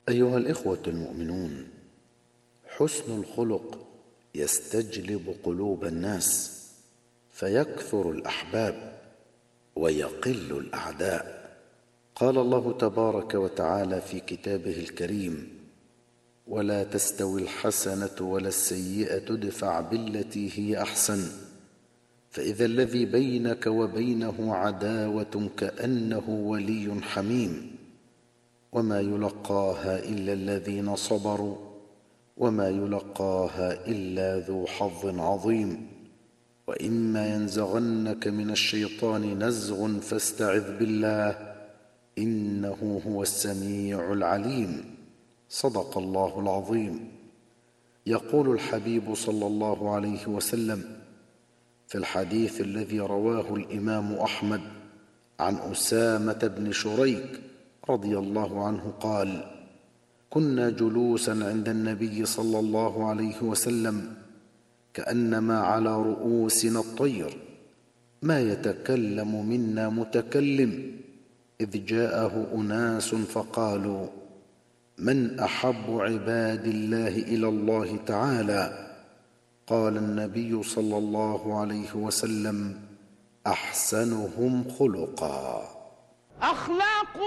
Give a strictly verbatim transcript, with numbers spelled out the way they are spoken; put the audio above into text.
أيها الإخوة المؤمنون، حسن الخلق يستجلب قلوب الناس، فيكثر الأحباب ويقل الأعداء. قال الله تبارك وتعالى في كتابه الكريم: ولا تستوي الحسنة ولا السيئة ادفع بالتي هي أحسن فإذا الذي بينك وبينه عداوة كأنه ولي حميم وما يلقاها إلا الذين صبروا وما يلقاها إلا ذو حظ عظيم. وإما ينزغنك من الشيطان نزغ فاستعذ بالله إنه هو السميع العليم. صدق الله العظيم. يقول الحبيب صلى الله عليه وسلم في الحديث الذي رواه الإمام أحمد عن أسامة بن شريك رضي الله عنه قال: كنا جلوسا عند النبي صلى الله عليه وسلم كأنما على رؤوسنا الطير، ما يتكلم منا متكلم، إذ جاءه أناس فقالوا: من أحب عباد الله إلى الله تعالى؟ قال النبي صلى الله عليه وسلم: أحسنهم خلقا. أخلاق